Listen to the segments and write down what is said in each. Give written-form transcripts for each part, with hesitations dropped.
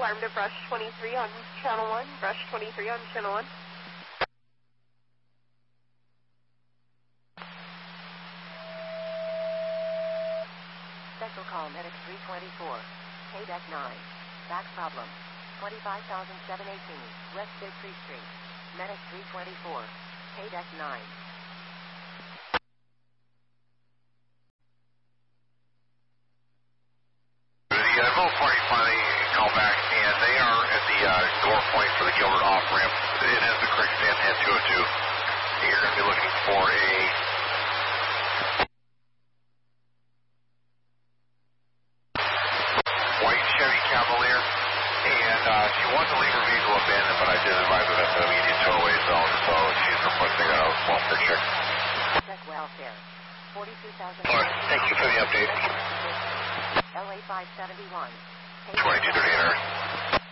alarm to brush 23 on channel 1. Brush 23 on channel 1. Special call Medic 324. K-Deck 9. Back problem. 25,718 West Siegfried Street. Medic 324. K-Deck 9. Both parties finally call back, and they are at the door point for the Gilbert off-ramp. It is the correct stand, 10202. You're going to be looking for a white Chevy Cavalier, and she wants to leave her vehicle abandoned, but I did advise her that's an immediate tow-away zone, so she's requesting a welfare check. Check welfare. 42,000. All right, thank you for the update. LA 571. 2238.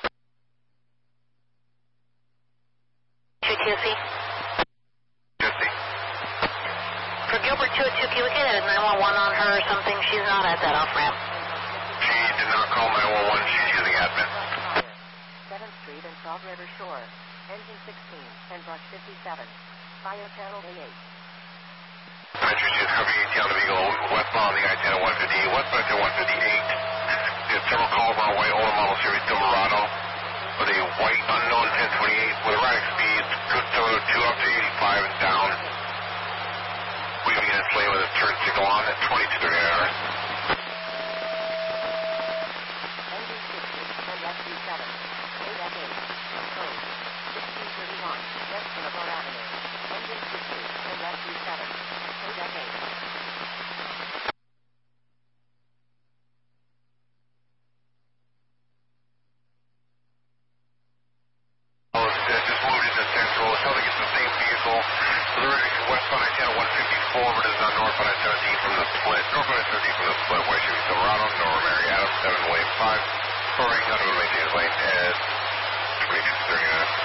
Jesse? Jesse? For Gilbert 202, can we get a 911 on her or something? She's not at that off-ramp. She did not call 911. She's using admin. 7th Street and Salt River Shore. Engine 16 and brush 57. Fire channel A8. Metro is covering AT on the Beagle, westbound on the I-10 at 150, westbound at 158. We have several calls on our way, older model series Silverado, with a white unknown 1028 with erratic speeds, good to 2 up to 85 and down. Weaving in its lane with a turn signal on at 2238. Engine 60 and SU7. K-Deck 8. Code 1631 West Boulevard Avenue. Engine 60 and SU7. K-Deck 8. Just moved into Central. It sounds like it's the same vehicle. Westbound I-10 at 154, but it's on northbound I-17 from the split. Northbound I-17 from the split. White Chevy Silverado, Nora Mary Adams, 7 lane 5. Storing, not going to maintain his lane at 2239.